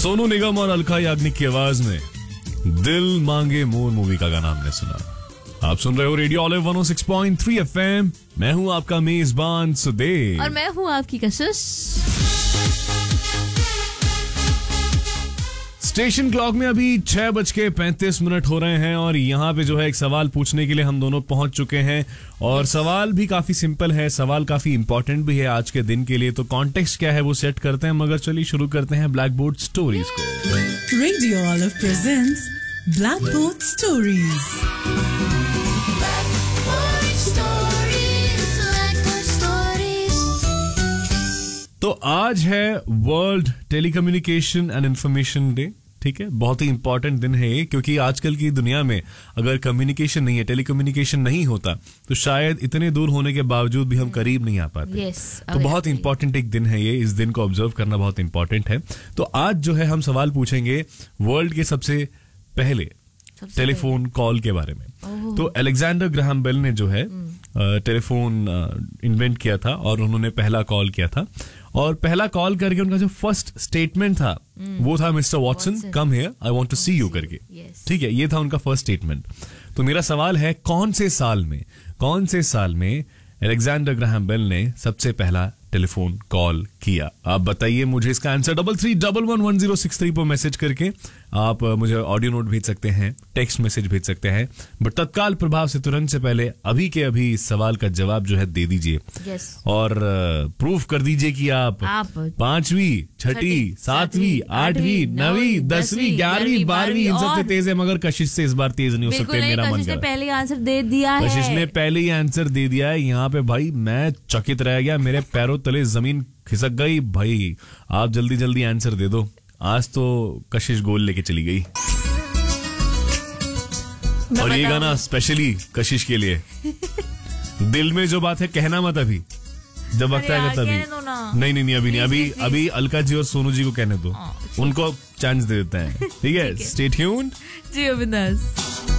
सोनू निगम और अलका याग्निक की आवाज में दिल मांगे मोर मूवी का गाना हमने सुना। आप सुन रहे हो रेडियो ऑलिव 106.3 FM। मैं हूं आपका मेजबान सुदेव और मैं हूं आपकी कशिश। स्टेशन क्लॉक में अभी 6:35 हो रहे हैं और यहाँ पे जो है एक सवाल पूछने के लिए हम दोनों पहुंच चुके हैं और सवाल भी काफी सिंपल है, सवाल काफी इंपॉर्टेंट भी है आज के दिन के लिए। तो कॉन्टेक्स्ट क्या है वो सेट करते हैं, मगर चलिए शुरू करते हैं ब्लैक बोर्ड स्टोरीज को। Radio olive presents black board stories. तो आज है world telecommunication and information day. ठीक है, बहुत ही इंपॉर्टेंट दिन है ये, क्योंकि आजकल की दुनिया में अगर कम्युनिकेशन नहीं है, टेलीकम्युनिकेशन नहीं होता, तो शायद इतने दूर होने के बावजूद भी हम करीब नहीं आ पाते। तो बहुत इंपॉर्टेंट एक दिन है ये, इस दिन को ऑब्जर्व करना बहुत इंपॉर्टेंट है। तो आज जो है हम सवाल पूछेंगे वर्ल्ड के सबसे पहले टेलीफोन कॉल के बारे में। तो अलेक्जेंडर ग्राहम बेल ने जो है टेलीफोन इन्वेंट किया था और उन्होंने पहला कॉल किया था, और पहला कॉल करके उनका जो फर्स्ट स्टेटमेंट था वो था mister Watson come here I want to C you करके। ठीक है, ये था उनका फर्स्ट स्टेटमेंट। तो मेरा सवाल है कौन से साल में अलेक्जेंडर ग्राहम बेल ने सबसे पहला टेलीफोन कॉल किया? आप बताइए मुझे इसका आंसर 33111063 पर मैसेज करके। आप मुझे ऑडियो नोट भेज सकते हैं, टेक्स्ट मैसेज भेज सकते हैं, बट तत्काल प्रभाव से तुरंत से पहले अभी के अभी इस सवाल का जवाब जो है दे दीजिए। और प्रूफ कर दीजिए कि आप 5वीं, 6वीं, 7वीं, 8वीं, 9वीं, 10वीं, 11वीं, 12वीं इन सबसे तेज है, मगर कशिश से इस बार तेज नहीं हो सकते। मेरा मन कर पहले आंसर दे दिया है, कशिश ने पहले ही आंसर दे दिया है। यहाँ पे भाई मैं चकित रह गया, मेरे पैरों तले जमीन खिसक गई। भाई आप जल्दी जल्दी आंसर दे दो, आज तो कशिश गोल लेके चली गई। और ये गाना स्पेशली कशिश के लिए। दिल में जो बात है कहना मत अभी, जब वक्त आएगा तभी। नहीं अभी नहीं, अभी अलका जी और सोनू जी को कहने दो, उनको चांस दे देते हैं। ठीक है, स्टे ट्यून्ड। जी अविनाश।